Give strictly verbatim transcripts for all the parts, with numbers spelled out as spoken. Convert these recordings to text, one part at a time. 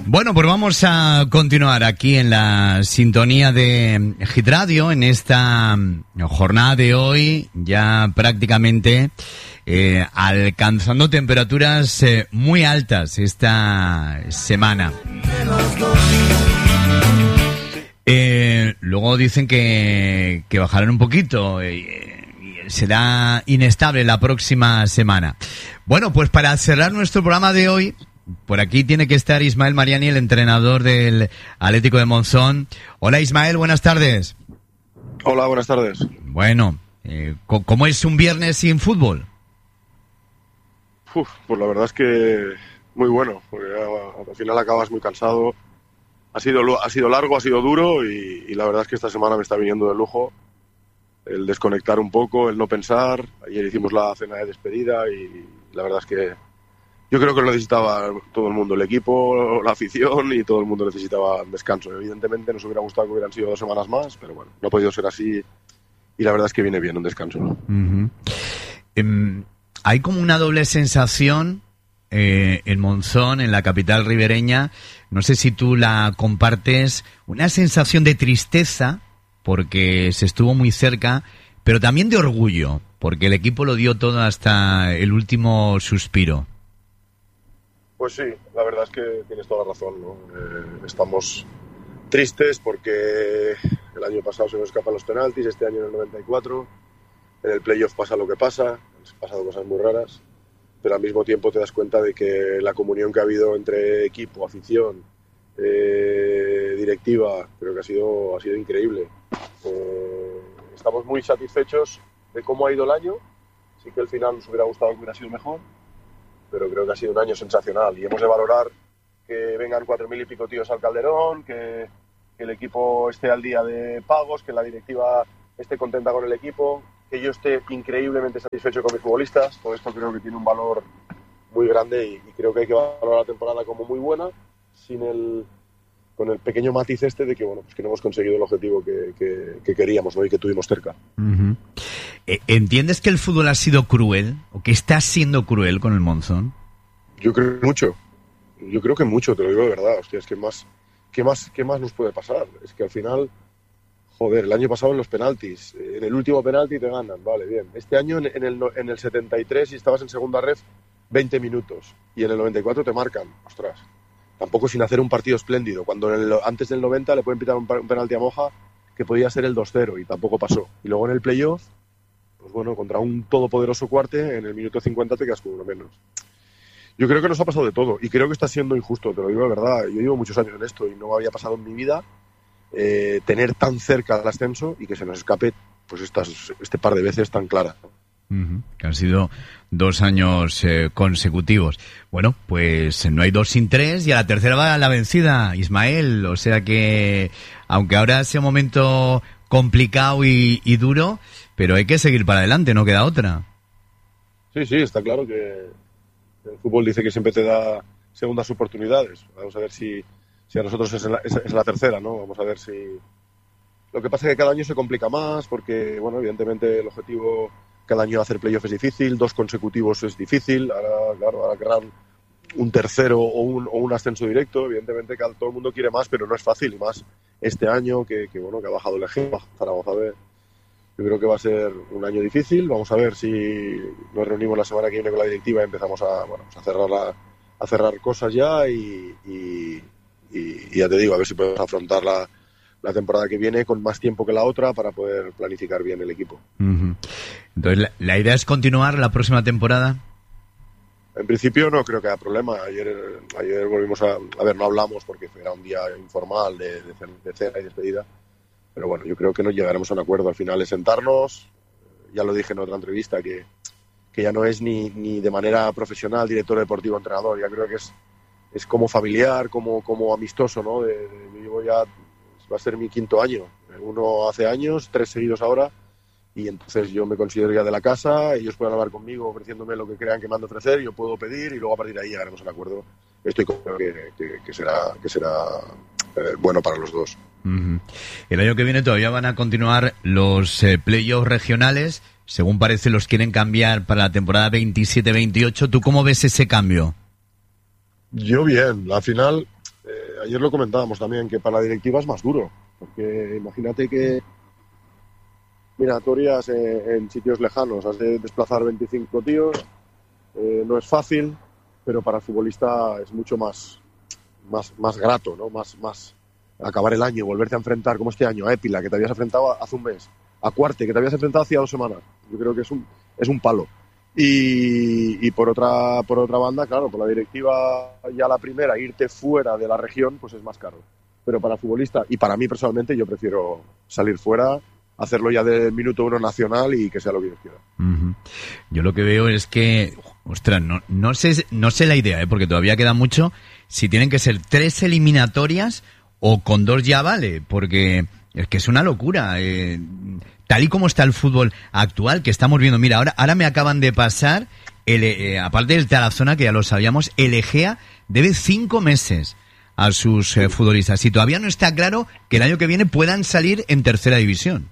Bueno, pues vamos a continuar aquí en la sintonía de Hit Radio en esta jornada de hoy, ya prácticamente eh, alcanzando temperaturas eh, muy altas esta semana. Eh, luego dicen que, que bajarán un poquito y eh, será inestable la próxima semana. Bueno, pues para cerrar nuestro programa de hoy, por aquí tiene que estar Ismael Mariani, el entrenador del Atlético de Monzón. Hola Ismael, buenas tardes. Hola, buenas tardes. Bueno, eh, ¿cómo es un viernes sin fútbol? Uf, pues la verdad es que muy bueno, porque al final acabas muy cansado. Ha sido, ha sido largo, ha sido duro y, y la verdad es que esta semana me está viniendo de lujo el desconectar un poco, el no pensar. Ayer hicimos la cena de despedida y la verdad es que yo creo que lo necesitaba todo el mundo, el equipo, la afición y todo el mundo necesitaba descanso. Evidentemente nos hubiera gustado que hubieran sido dos semanas más, pero bueno, no ha podido ser así y la verdad es que viene bien un descanso, ¿no? Uh-huh. Um, hay como una doble sensación eh, en Monzón, en la capital ribereña, no sé si tú la compartes, una sensación de tristeza porque se estuvo muy cerca, pero también de orgullo, porque el equipo lo dio todo hasta el último suspiro. Pues sí, la verdad es que tienes toda la razón, ¿no? Eh, estamos tristes porque el año pasado se nos escapan los penaltis, este año en el noventa y cuatro, en el playoff pasa lo que pasa, han pasado cosas muy raras, pero al mismo tiempo te das cuenta de que la comunión que ha habido entre equipo, afición, eh, directiva, creo que ha sido, ha sido increíble. Eh, estamos muy satisfechos de cómo ha ido el año, sí que al final nos hubiera gustado que hubiera sido mejor, pero creo que ha sido un año sensacional y hemos de valorar que vengan cuatro mil y pico tíos al Calderón, que, que el equipo esté al día de pagos, que la directiva esté contenta con el equipo, que yo esté increíblemente satisfecho con mis futbolistas. Todo esto creo que tiene un valor muy grande y, y creo que hay que valorar la temporada como muy buena, sin el, con el pequeño matiz este de que bueno, pues que no hemos conseguido el objetivo que, que, que queríamos, ¿no? Y que tuvimos cerca. Uh-huh. ¿Entiendes que el fútbol ha sido cruel o que está siendo cruel con el Monzón? Yo creo mucho, yo creo que mucho, te lo digo de verdad. Hostia, es que más, ¿qué más, qué más nos puede pasar? Es que al final, joder, el año pasado en los penaltis, en el último penalti te ganan, vale, bien. Este año en, en, el, en el setenta y tres, si estabas en segunda ref, veinte minutos, y en el noventa y cuatro te marcan, ostras. Tampoco sin hacer un partido espléndido, cuando en el, antes del noventa le pueden pitar un, un penalti a Moja que podía ser el dos cero y tampoco pasó. Y luego en el playoff, pues bueno, contra un todopoderoso Cuarte, en el minuto cincuenta te quedas con uno menos. Yo creo que nos ha pasado de todo y creo que está siendo injusto, te lo digo de verdad. Yo llevo muchos años en esto y no me había pasado en mi vida eh, tener tan cerca del ascenso y que se nos escape pues estas, este par de veces tan claras, ¿no? Uh-huh. Que han sido dos años eh, consecutivos. Bueno, pues no hay dos sin tres y a la tercera va la vencida, Ismael. O sea que, aunque ahora sea un momento complicado y, y duro, pero hay que seguir para adelante, no queda otra. Sí, sí, está claro que el fútbol dice que siempre te da segundas oportunidades. Vamos a ver si, si a nosotros es la, es, es la tercera, ¿no? Vamos a ver si... Lo que pasa es que cada año se complica más porque, bueno, evidentemente el objetivo cada año hacer playoff es difícil, dos consecutivos es difícil, ahora, claro, ahora querrán un tercero o un, o un ascenso directo, evidentemente que todo el mundo quiere más, pero no es fácil, y más este año que, que bueno, que ha bajado el eje, vamos a ver. Yo creo que va a ser un año difícil. Vamos a ver si nos reunimos la semana que viene con la directiva y empezamos a, bueno, a cerrar la, a cerrar cosas ya y, y, y ya te digo, a ver si podemos afrontar la, la temporada que viene con más tiempo que la otra para poder planificar bien el equipo. Uh-huh. Entonces, ¿la, la idea es continuar la próxima temporada? En principio no creo que haya problema. Ayer, ayer volvimos a... A ver, no hablamos porque era un día informal de, de, de cena y despedida. Pero bueno, yo creo que no llegaremos a un acuerdo. Al final es sentarnos, ya lo dije en otra entrevista, que, que ya no es ni, ni de manera profesional, director deportivo, entrenador. Ya creo que es, es como familiar, como, como amistoso, ¿no? De, de, yo llevo ya, va a ser mi quinto año. Uno hace años, tres seguidos ahora. Y entonces yo me considero ya de la casa, ellos pueden hablar conmigo ofreciéndome lo que crean que me han de ofrecer, yo puedo pedir y luego a partir de ahí llegaremos a un acuerdo. Estoy convencido que, que, que será, que será eh, bueno para los dos. Uh-huh. El año que viene todavía van a continuar los eh, playoffs regionales, según parece los quieren cambiar para la temporada veintisiete veintiocho. ¿Tú cómo ves ese cambio? Yo bien, al final, eh, ayer lo comentábamos también, que para la directiva es más duro, porque imagínate que eliminatorias en, en sitios lejanos, has de desplazar veinticinco tíos, eh, no es fácil, pero para el futbolista es mucho más, más, más grato, ¿no? Más, más acabar el año, volverte a enfrentar, como este año, a Épila, que te habías enfrentado hace un mes, a Cuarte, que te habías enfrentado hacía dos semanas. Yo creo que es un, es un palo. Y, y por otra por otra banda, claro, por la directiva ya la primera, irte fuera de la región, pues es más caro. Pero para el futbolista, y para mí personalmente, yo prefiero salir fuera, hacerlo ya del minuto uno nacional y que sea lo que Dios quiera. Uh-huh. Yo lo que veo es que, ostras, no, no sé no sé la idea, ¿eh? Porque todavía queda mucho, si tienen que ser tres eliminatorias o con dos ya vale, porque es que es una locura. Eh, tal y como está el fútbol actual, que estamos viendo, mira, ahora ahora me acaban de pasar, el, eh, aparte del Tarazona, que ya lo sabíamos, el Egea debe cinco meses a sus eh, futbolistas. Y todavía no está claro que el año que viene puedan salir en tercera división.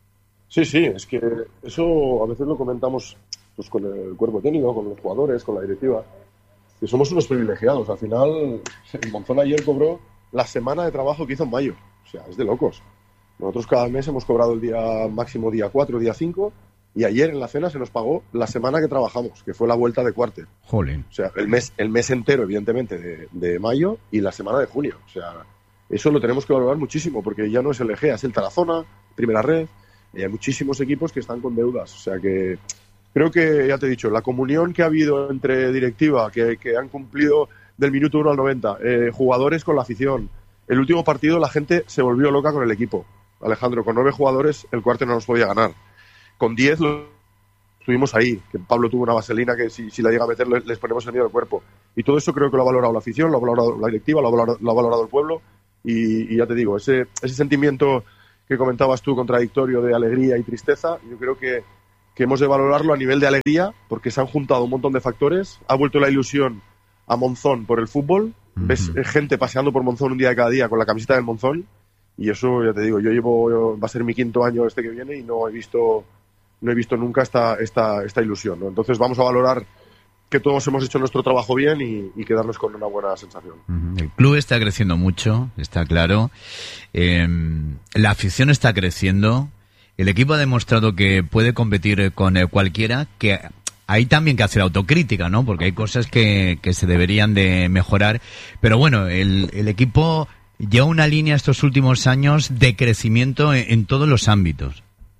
Sí, sí, es que eso a veces lo comentamos pues con el cuerpo técnico, con los jugadores, con la directiva, que somos unos privilegiados. Al final, el Monzón ayer cobró la semana de trabajo que hizo en mayo. O sea, es de locos. Nosotros cada mes hemos cobrado el día máximo día cuatro, día cinco, y ayer en la cena se nos pagó la semana que trabajamos, que fue la vuelta de Cuarte. Jolín. O sea, el mes, el mes entero, evidentemente, de, de mayo y la semana de junio. O sea, eso lo tenemos que valorar muchísimo, porque ya no es el Egea, es el Tarazona, Primera Red, y hay muchísimos equipos que están con deudas. O sea que creo que, ya te he dicho, la comunión que ha habido entre directiva, que, que han cumplido del minuto uno al noventa, eh, jugadores con la afición. El último partido la gente se volvió loca con el equipo. Alejandro, con nueve jugadores el Cuarte no nos podía ganar. Con diez lo estuvimos ahí, que Pablo tuvo una vaselina que si, si la llega a meter les ponemos el miedo al cuerpo. Y todo eso creo que lo ha valorado la afición, lo ha valorado la directiva, lo ha valorado, lo ha valorado el pueblo. Y, y ya te digo, ese, ese sentimiento que comentabas tú, contradictorio de alegría y tristeza, yo creo que, que hemos de valorarlo a nivel de alegría, porque se han juntado un montón de factores, ha vuelto la ilusión a Monzón por el fútbol, uh-huh. Ves gente paseando por Monzón un día de cada día con la camiseta del Monzón, y eso, ya te digo, yo llevo, va a ser mi quinto año este que viene y no he visto, no he visto nunca esta, esta, esta ilusión, ¿no? Entonces vamos a valorar que todos hemos hecho nuestro trabajo bien y, y quedarnos con una buena sensación. El club está creciendo mucho, está claro. Eh, la afición está creciendo. El equipo ha demostrado que puede competir con eh, cualquiera, que hay también que hacer autocrítica, ¿no? Porque hay cosas que, que se deberían de mejorar. Pero bueno, el, el equipo lleva una línea estos últimos años de crecimiento en, en todos los ámbitos.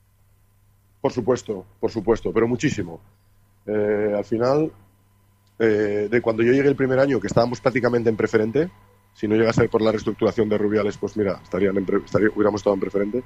Por supuesto, por supuesto, pero muchísimo. Eh, al final, eh, de cuando yo llegué el primer año, que estábamos prácticamente en preferente, si no llegase por la reestructuración de Rubiales, pues mira, estarían en pre, estaría, hubiéramos estado en preferente.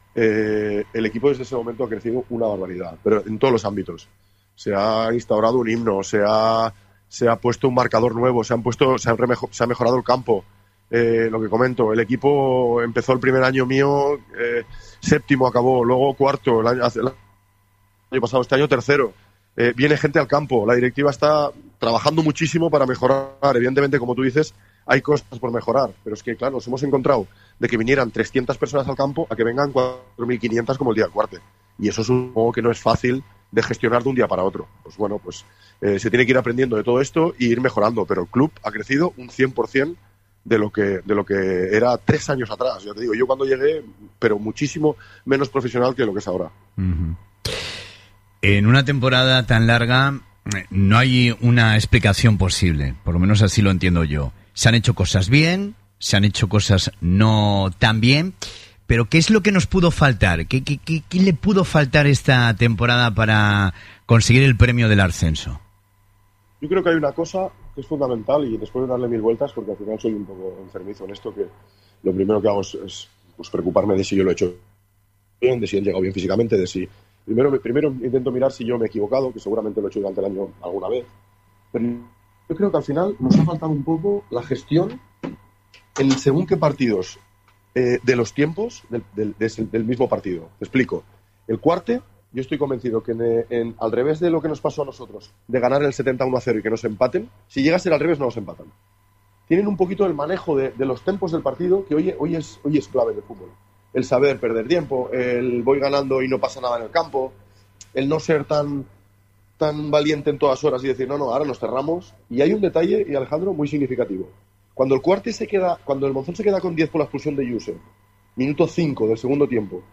Eh, el equipo desde ese momento ha crecido una barbaridad, pero en todos los ámbitos. Se ha instaurado un himno, se ha, se ha puesto un marcador nuevo, se han puesto, se, han remejo, se ha mejorado el campo. Eh, lo que comento, el equipo empezó el primer año mío, eh, séptimo acabó, luego cuarto, el año, el año pasado, este año tercero. Eh, viene gente al campo, la directiva está trabajando muchísimo para mejorar. Evidentemente, como tú dices, hay cosas por mejorar, pero es que, claro, nos hemos encontrado de que vinieran trescientas personas al campo a que vengan cuatro mil quinientas como el día del Cuarte. Y eso supongo que no es fácil de gestionar de un día para otro. Pues bueno, pues eh, se tiene que ir aprendiendo de todo esto y ir mejorando, pero el club ha crecido un cien por ciento de lo que de lo que era tres años atrás. Ya te digo, yo cuando llegué, pero muchísimo menos profesional que lo que es ahora. Uh-huh. En una temporada tan larga no hay una explicación posible, por lo menos así lo entiendo yo. Se han hecho cosas bien, se han hecho cosas no tan bien, pero ¿qué es lo que nos pudo faltar? ¿Qué, qué, qué, qué le pudo faltar esta temporada para conseguir el premio del ascenso? Yo creo que hay una cosa que es fundamental, y después de darle mil vueltas, porque al final soy un poco enfermizo en esto, que lo primero que hago es, es pues, preocuparme de si yo lo he hecho bien, de si he llegado bien físicamente, de si... Primero, primero intento mirar si yo me he equivocado, que seguramente lo he hecho durante el año alguna vez, pero yo creo que al final nos ha faltado un poco la gestión en según qué partidos eh, de los tiempos del, del, del, del mismo partido. Te explico. El Cuarte, yo estoy convencido que en, en, al revés de lo que nos pasó a nosotros, de ganar el setenta y uno a cero y que nos empaten, si llega a ser al revés no nos empatan. Tienen un poquito el manejo de, de los tempos del partido, que hoy, hoy, es, hoy es clave en el fútbol. El saber perder tiempo, el voy ganando y no pasa nada en el campo, el no ser tan, tan valiente en todas horas y decir, no, no, ahora nos cerramos. Y hay un detalle, y Alejandro, muy significativo. Cuando el Cuarte se queda, cuando el Monzón se queda con diez por la expulsión de Yusef, minuto cinco del segundo tiempo,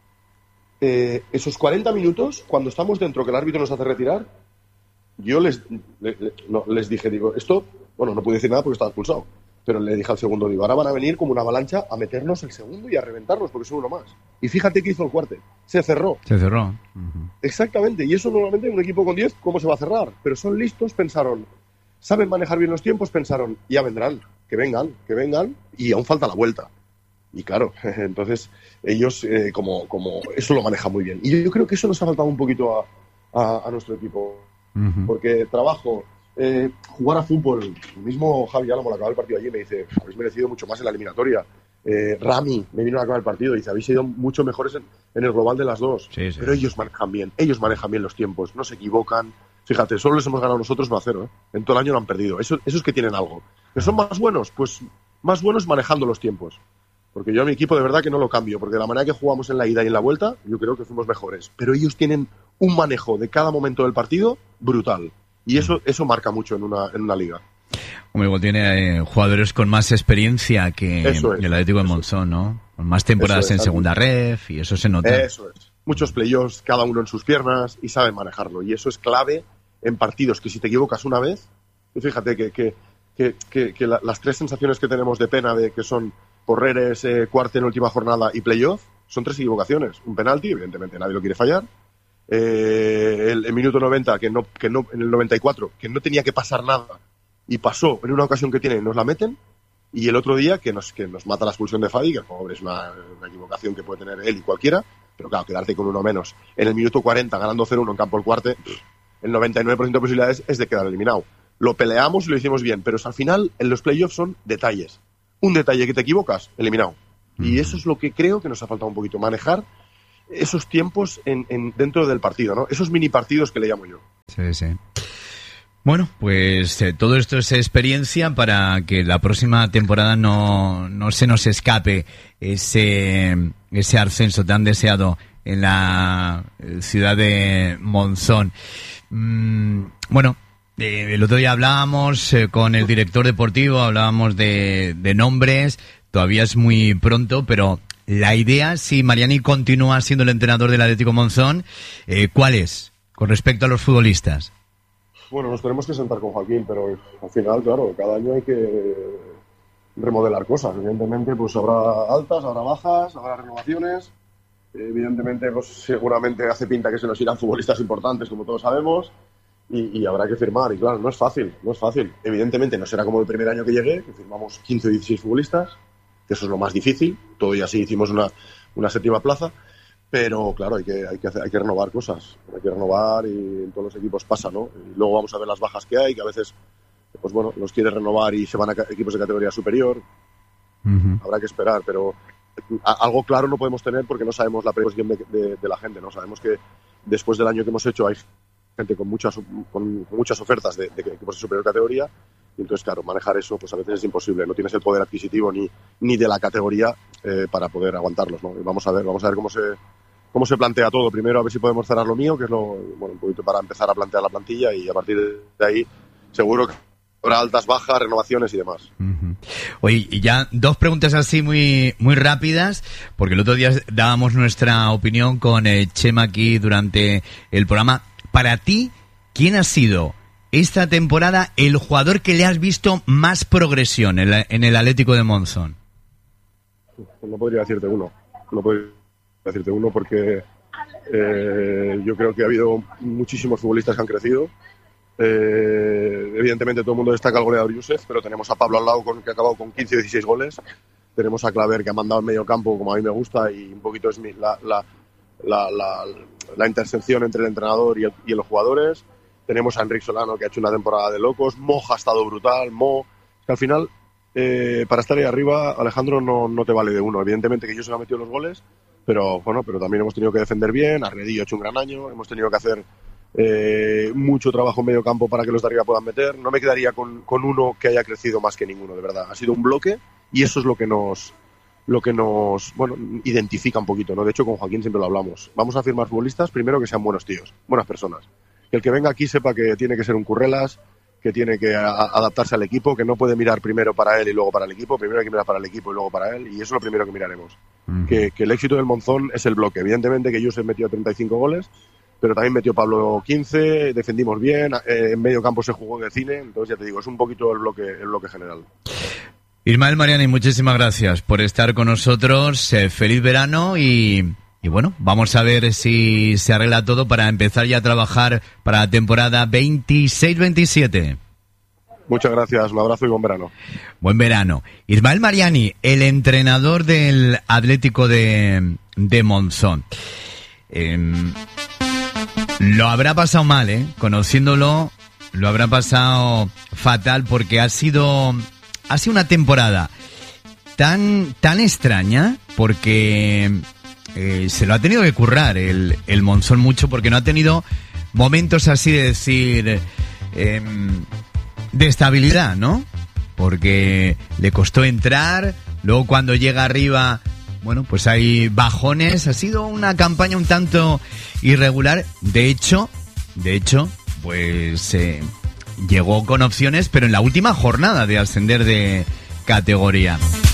eh, esos cuarenta minutos, cuando estamos dentro, que el árbitro nos hace retirar, yo les, le, le, no, les dije, digo, esto, bueno, no pude decir nada porque estaba expulsado, pero le dije al segundo, digo, ahora van a venir como una avalancha a meternos el segundo y a reventarnos porque son uno más. Y fíjate qué hizo el Cuarte, se cerró. Se cerró. Uh-huh. Exactamente, y eso normalmente en un equipo con diez, ¿cómo se va a cerrar? Pero son listos, pensaron, saben manejar bien los tiempos, pensaron, ya vendrán, que vengan, que vengan, y aún falta la vuelta. Y claro, entonces ellos eh, como, como eso lo manejan muy bien. Y yo, yo creo que eso nos ha faltado un poquito a, a, a nuestro equipo. Uh-huh. Porque trabajo, eh, jugar a fútbol, el mismo Javi Álamo, al acabar el partido allí, me dice, habéis merecido mucho más en la eliminatoria. Eh, Rami me vino a acabar el partido y dice, habéis sido mucho mejores en, en el global de las dos. Sí, sí. Pero ellos manejan bien, ellos manejan bien los tiempos, no se equivocan. Fíjate, solo les hemos ganado nosotros uno a cero, ¿eh? En todo el año lo han perdido. Eso, eso es que tienen algo. ¿Que son más buenos? Pues más buenos manejando los tiempos. Porque yo a mi equipo de verdad que no lo cambio, porque de la manera que jugamos en la ida y en la vuelta, yo creo que fuimos mejores. Pero ellos tienen un manejo de cada momento del partido brutal. Y eso, eso marca mucho en una, en una liga. Hombre, igual tiene eh, jugadores con más experiencia que es, el Atlético de Monzón, ¿no? Con más temporadas en segunda ref y eso se nota. Eso es. Muchos playoffs, cada uno en sus piernas y saben manejarlo. Y eso es clave en partidos que si te equivocas una vez, y fíjate que, que, que, que, que la, las tres sensaciones que tenemos de pena de que son Porreres, eh, Cuarte en última jornada y playoff, son tres equivocaciones. Un penalti, evidentemente nadie lo quiere fallar. Eh, el, el minuto noventa, que no, que no, en el noventa y cuatro, que no tenía que pasar nada y pasó en una ocasión que tiene, nos la meten. Y el otro día que nos, que nos mata la expulsión de Fadi, que pobre, es una, una equivocación que puede tener él y cualquiera, pero claro, quedarte con uno menos en el minuto cuarenta ganando cero uno en campo el Cuarte, el noventa y nueve por ciento de posibilidades es de quedar eliminado. Lo peleamos y lo hicimos bien, pero al final en los playoffs son detalles. Un detalle que te equivocas, eliminado. Y eso es lo que creo que nos ha faltado un poquito, manejar esos tiempos en, en dentro del partido, ¿no? Esos mini partidos que le llamo yo. Sí, sí. Bueno, pues eh, todo esto es experiencia para que la próxima temporada no, no se nos escape ese, ese ascenso tan deseado en la ciudad de Monzón. Mm, bueno, eh, el otro día hablábamos eh, con el director deportivo, hablábamos de, de nombres, todavía es muy pronto, pero la idea, si Mariani continúa siendo el entrenador del Atlético Monzón, eh, ¿cuál es con respecto a los futbolistas? Bueno, nos tenemos que sentar con Joaquín, pero al final, claro, cada año hay que remodelar cosas. Evidentemente, pues habrá altas, habrá bajas, habrá renovaciones. Evidentemente, pues seguramente hace pinta que se nos irán futbolistas importantes, como todos sabemos, y, y habrá que firmar. Y claro, no es fácil, no es fácil. Evidentemente no será como el primer año que llegué, que firmamos quince o dieciséis futbolistas, que eso es lo más difícil. Todo y así hicimos una, una séptima plaza. Pero claro, hay que, hay, que hacer, hay que renovar cosas, hay que renovar y en todos los equipos pasa, ¿no? Y luego vamos a ver las bajas que hay, que a veces, pues bueno, los quiere renovar y se van a equipos de categoría superior. Uh-huh. Habrá que esperar, pero a, algo claro no podemos tener porque no sabemos la predisposición de, de, de la gente, ¿no? Sabemos que después del año que hemos hecho hay gente con muchas, con, con muchas ofertas de, de equipos de superior categoría y entonces, claro, manejar eso pues a veces es imposible, no tienes el poder adquisitivo ni, ni de la categoría eh, para poder aguantarlos, ¿no? Y vamos a ver, vamos a ver cómo se... cómo se plantea todo. Primero a ver si podemos cerrar lo mío, que es lo, bueno, un poquito para empezar a plantear la plantilla y a partir de ahí seguro que habrá altas, bajas, renovaciones y demás. Uh-huh. Oye, y ya dos preguntas así muy muy rápidas, porque el otro día dábamos nuestra opinión con eh, Chema aquí durante el programa. Para ti, ¿quién ha sido esta temporada el jugador que le has visto más progresión en, la, en el Atlético de Monzón? No podría decirte uno, no podría decirte uno porque eh, yo creo que ha habido muchísimos futbolistas que han crecido. Eh, evidentemente todo el mundo destaca al goleador Yusef, pero tenemos a Pablo al lado con, que ha acabado con quince o dieciséis goles. Tenemos a Claver que ha mandado en medio campo como a mí me gusta y un poquito es mi, la, la, la, la, la intersección entre el entrenador y, el, y los jugadores. Tenemos a Enric Solano que ha hecho una temporada de locos. Moja ha estado brutal. Mo, que al final eh, para estar ahí arriba Alejandro no, no te vale de uno. Evidentemente que yo se me ha metido los goles, pero bueno, pero también hemos tenido que defender bien. Arredillo ha hecho un gran año, hemos tenido que hacer eh, mucho trabajo en medio campo para que los de arriba puedan meter. No me quedaría con, con uno que haya crecido más que ninguno, de verdad. Ha sido un bloque y eso es lo que nos lo que nos bueno identifica un poquito, ¿no? De hecho, con Joaquín siempre lo hablamos. Vamos a firmar futbolistas primero que sean buenos tíos, buenas personas. Que el que venga aquí sepa que tiene que ser un currelas, que tiene que a, adaptarse al equipo, que no puede mirar primero para él y luego para el equipo, primero hay que mirar para el equipo y luego para él, y eso es lo primero que miraremos. Uh-huh. Que, que el éxito del Monzón es el bloque. Evidentemente que Josep metió treinta y cinco goles, pero también metió Pablo quince, defendimos bien, eh, en medio campo se jugó de cine, entonces ya te digo, es un poquito el bloque, el bloque general. Ismael Mariani, muchísimas gracias por estar con nosotros, eh, feliz verano y... Y bueno, vamos a ver si se arregla todo para empezar ya a trabajar para la temporada veintiséis veintisiete. Muchas gracias, un abrazo y buen verano. Buen verano. Ismael Mariani, el entrenador del Atlético de, de Monzón. Eh, lo habrá pasado mal, ¿eh? Conociéndolo, lo habrá pasado fatal porque ha sido, ha sido una temporada tan, tan extraña porque... Eh, se lo ha tenido que currar el, el Monzón mucho porque no ha tenido momentos así de decir eh, de estabilidad, ¿no? Porque le costó entrar, luego cuando llega arriba, bueno, pues hay bajones. Ha sido una campaña un tanto irregular. De hecho, de hecho, pues eh, llegó con opciones, pero en la última jornada de ascender de categoría.